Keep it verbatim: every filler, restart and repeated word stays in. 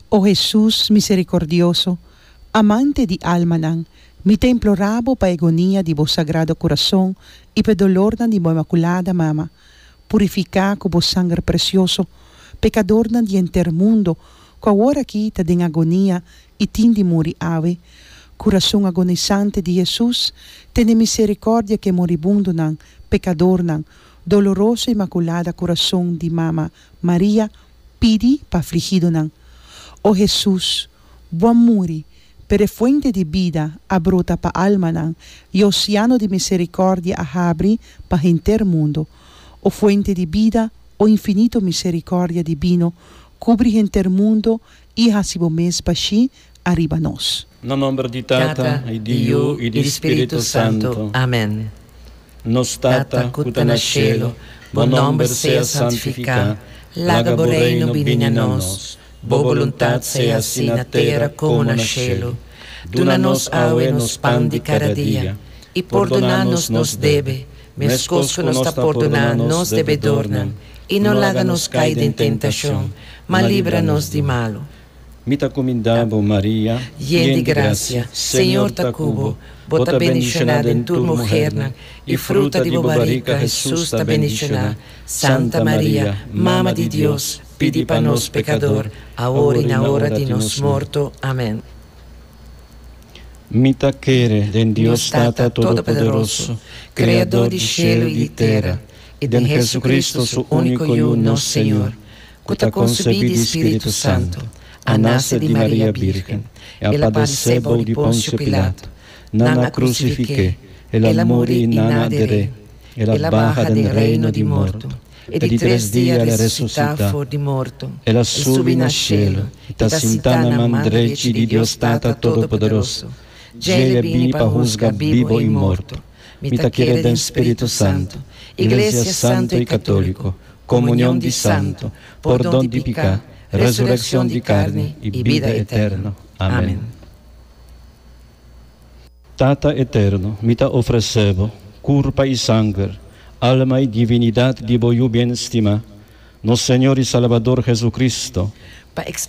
Oh Jesús misericordioso, amante di alma nan, mi te implorabo pa agonia di vos sagrado corazón y pe dolor nan di mo imaculada mama, purifica con vos sangue precioso, pecador nan di enter mundo, qua ora quita din agonia y tin di muri ave, corazón agonizante di Jesús, tene misericordia que moribundo nan, pecador nan, doloroso imaculada corazón di mama María, pidi pa afligido nan. Oh Jesús, buen muri, per fuente di vida abrota pa alma nan, y oceano di misericordia ahabri pa enter mundo. O fuente di vida, o infinito misericordia divino, cubri enter mundo, y hasibo mes pa shi arriba nos. No nombre di Tata, e di Iu, e di Spirito Santo. Amen. Nos Tata, cuta na cielo, bon nombre sea santificat, laga reino vini a nos, bo voluntat sea si na terra como na cielo. Dona-nos aue nos pan de cada dia, e perdona-nos nos debe, mescos que nos está perdonando nos devedornan, e não laga-nos cair em tentação, mas livra-nos de malo. Mita comindabo Maria, llena de gracia, Senhor ta cubo, bota bendicionada em tu mujer, e fruta de bobarica Jesus ta bendicionada. Santa Maria, Mama de Deus, pedi para nós pecador, agora e na hora de nos morto. Amém. Mita quere den Dios Tata Todopoderoso, Criador de cielo e de terra, e den Jesucristo su único e uno Senhor, que ta concebi de Espírito Santo, a nasce de Maria Virgem, ela padeceu de Pôncio Pilato, nana crucifique, ela morì e nana adere, ela baja del reino di morto, e di tres dias ela ressuscita, for de morto, ela subi na cielo, e ta sintana mandreci di Dios Tata Todopoderoso, Gele bini pa juzga vivo e morto, mita quiere den Espírito Santo, Iglesia Santo e Católico, comunión di Santo, perdón di pecado, resurrección de carne y vida eterna. Amén. Tata eterno, mita ofrecebo, curpa y sangre, alma y divinidad de voyu bien estima, nos Señor y Salvador Jesucristo, pa